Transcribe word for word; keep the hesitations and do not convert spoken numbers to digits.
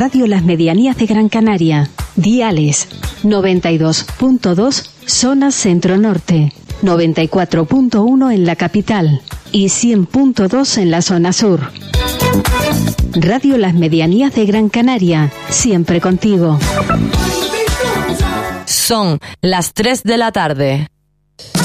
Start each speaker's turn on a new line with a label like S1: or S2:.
S1: Radio Las Medianías de Gran Canaria. Diales noventa y dos punto dos zona centro-norte, noventa y cuatro punto uno en la capital y cien punto dos en la zona sur. Radio Las Medianías de Gran Canaria, siempre contigo.
S2: Son las tres de la tarde.